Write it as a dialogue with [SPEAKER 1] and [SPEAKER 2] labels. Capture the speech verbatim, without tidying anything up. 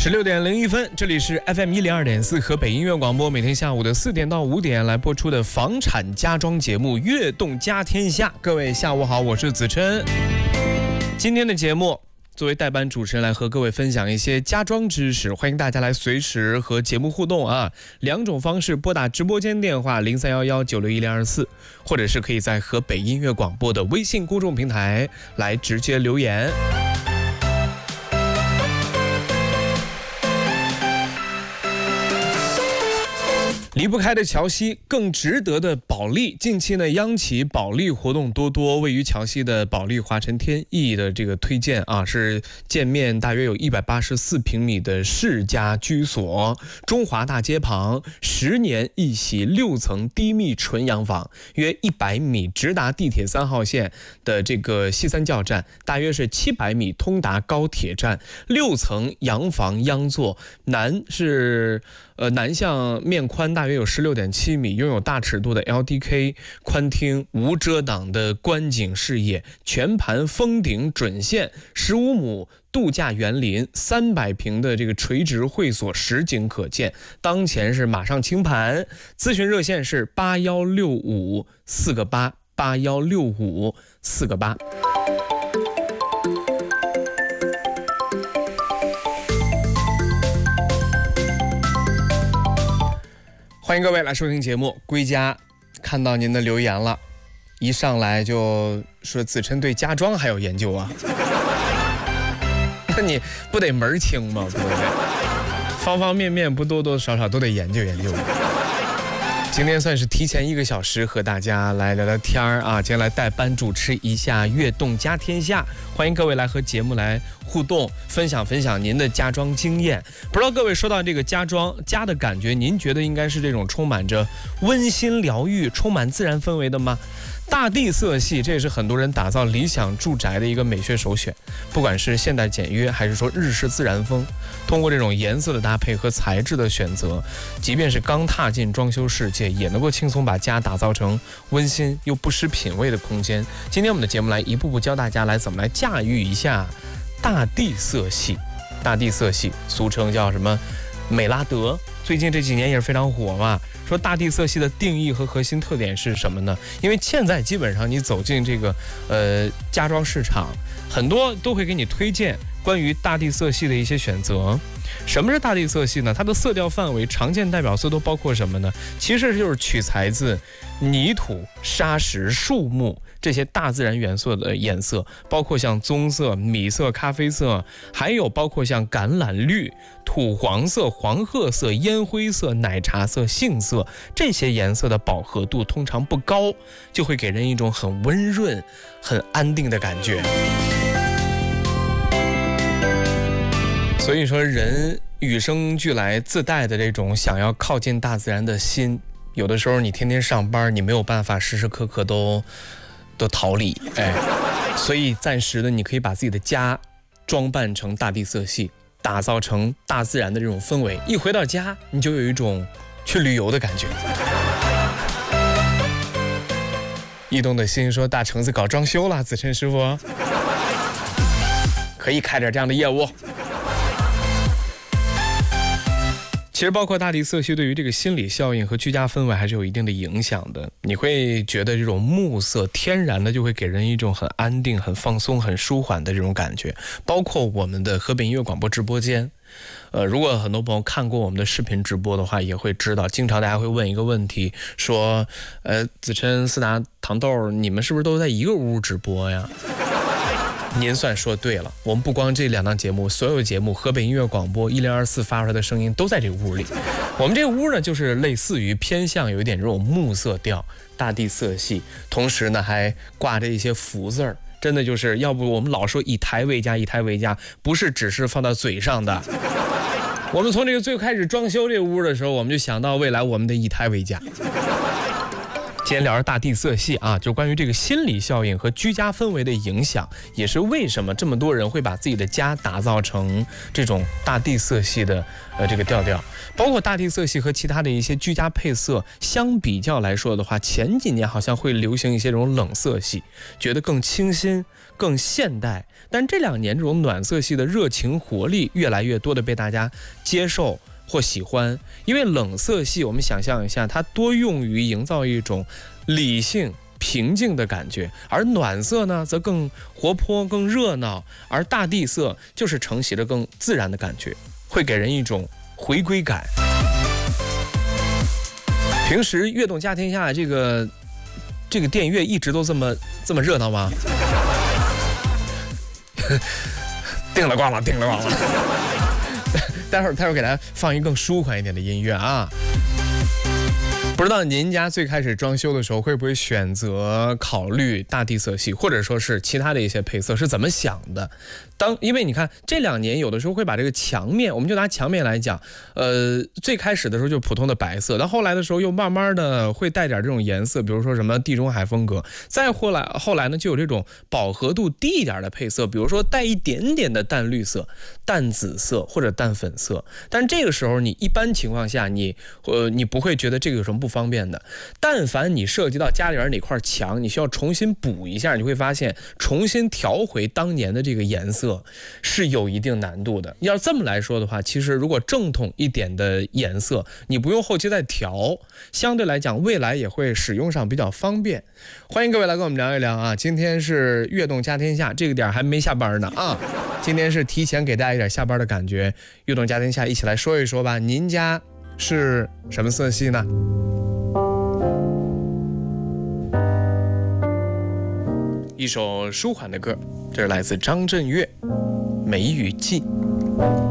[SPEAKER 1] 十六点零一分，这里是 F M 一零二点四河北音乐广播，每天下午的四点到五点来播出的房产家装节目《悦动家天下》。各位下午好，我是子琛。今天的节目作为代班主持人来和各位分享一些家装知识，欢迎大家来随时和节目互动啊！两种方式，拨打直播间电话零三幺幺九六一零二四，或者是可以在河北音乐广播的微信公众平台来直接留言。离不开的桥西，更值得的保利。近期呢，央企保利活动多多，位于桥西的保利华晨天意的这个推荐啊，是建面大约有一百八十四平米的世家居所，中华大街旁，十年一洗六层低密纯洋房，约一百米直达地铁三号线的这个西三教站，大约是七百米通达高铁站，六层洋房央座，南是。呃，南向面宽大约有 十六点七米，拥有大尺度的 L D K 宽厅，无遮挡的观景视野，全盘封顶准线，十五亩度假园林，三百平的这个垂直会所，实景可见。当前是马上清盘，咨询热线是八幺六五四个八八幺六五四个八。欢迎各位来收听节目。归家看到您的留言了，一上来就说子琛对家装还有研究啊？那你不得门儿清吗？对不对？方方面面不多多少少都得研究研究。今天算是提前一个小时和大家来聊聊天儿啊！今天来代班主持一下《悦动家天下》，欢迎各位来和节目来互动，分享分享您的家装经验。不知道各位说到这个家装家的感觉，您觉得应该是这种充满着温馨疗愈、充满自然氛围的吗？大地色系，这也是很多人打造理想住宅的一个美学首选。不管是现代简约，还是说日式自然风，通过这种颜色的搭配和材质的选择，即便是刚踏进装修世界，也能够轻松把家打造成温馨又不失品味的空间。今天我们的节目来一步步教大家来怎么来驾驭一下大地色系。大地色系俗称叫什么美拉德，最近这几年也是非常火嘛。说大地色系的定义和核心特点是什么呢？因为现在基本上你走进这个呃家装市场，很多都会给你推荐关于大地色系的一些选择。什么是大地色系呢？它的色调范围常见代表色都包括什么呢？其实就是取材自泥土、沙石、树木这些大自然元素的颜色，包括像棕色、米色、咖啡色，还有包括像橄榄绿、土黄色、黄褐色、烟灰色、奶茶色、杏色，这些颜色的饱和度通常不高，就会给人一种很温润、很安定的感觉。所以说，人与生俱来自带的这种想要靠近大自然的心，有的时候你天天上班，你没有办法时时刻刻都都逃离，哎，所以暂时的你可以把自己的家装扮成大地色系，打造成大自然的这种氛围，一回到家你就有一种去旅游的感觉。异动的心说大橙子搞装修了，子琛师傅可以开点这样的业务。其实包括大地色系对于这个心理效应和居家氛围还是有一定的影响的。你会觉得这种木色天然的就会给人一种很安定、很放松、很舒缓的这种感觉。包括我们的河北音乐广播直播间，呃，如果很多朋友看过我们的视频直播的话，也会知道，经常大家会问一个问题，说，呃，子琛、思达、糖豆，你们是不是都在一个屋直播呀？您算说对了，我们不光这两档节目，所有节目河北音乐广播一零二四发出来的声音都在这个屋里。我们这个屋呢，就是类似于偏向有一点这种木色调、大地色系，同时呢还挂着一些福字儿，真的就是要不我们老说以台为家，以台为家，不是只是放到嘴上的。我们从这个最开始装修这个屋的时候，我们就想到未来我们的以台为家。 今天聊着大地色系啊，就关于这个心理效应和居家氛围的影响，也是为什么这么多人会把自己的家打造成这种大地色系的呃这个调调。包括大地色系和其他的一些居家配色相比较来说的话，前几年好像会流行一些这种冷色系，觉得更清新、更现代。但这两年这种暖色系的热情活力越来越多的被大家接受或喜欢，因为冷色系我们想象一下，它多用于营造一种理性平静的感觉，而暖色呢则更活泼更热闹，而大地色就是承袭着更自然的感觉，会给人一种回归感。平时悦动家天下这个这个电乐一直都这么这么热闹吗？定了光了，定了光了。待会儿待会儿给大家放一更舒缓一点的音乐啊。不知道您家最开始装修的时候会不会选择考虑大地色系，或者说是其他的一些配色是怎么想的？当因为你看这两年有的时候会把这个墙面，我们就拿墙面来讲，呃，最开始的时候就普通的白色，到后来的时候又慢慢的会带点这种颜色，比如说什么地中海风格，再后来后来呢就有这种饱和度低一点的配色，比如说带一点点的淡绿色、淡紫色或者淡粉色。但这个时候你一般情况下你呃你不会觉得这个有什么不方便的，但凡你涉及到家里边哪块墙你需要重新补一下，你会发现重新调回当年的这个颜色是有一定难度的。要这么来说的话，其实如果正统一点的颜色你不用后期再调，相对来讲未来也会使用上比较方便。欢迎各位来跟我们聊一聊啊，今天是悦动家天下，这个点还没下班呢啊，今天是提前给大家一点下班的感觉。悦动家天下一起来说一说吧，您家是什么色系呢？一首舒缓的歌，这是来自张震岳《梅雨季》。